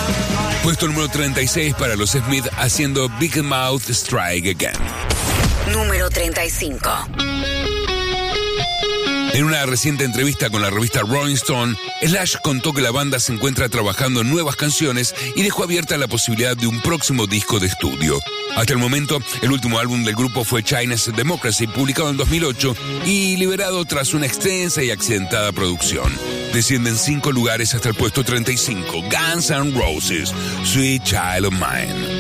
Puesto número 36 para los Smith haciendo Big Mouth Strike Again. Número 35. En una reciente entrevista con la revista Rolling Stone, Slash contó que la banda se encuentra trabajando en nuevas canciones y dejó abierta la posibilidad de un próximo disco de estudio. Hasta el momento, el último álbum del grupo fue China's Democracy, publicado en 2008 y liberado tras una extensa y accidentada producción. Descienden 5 lugares hasta el puesto 35, Guns N' Roses, Sweet Child of Mine.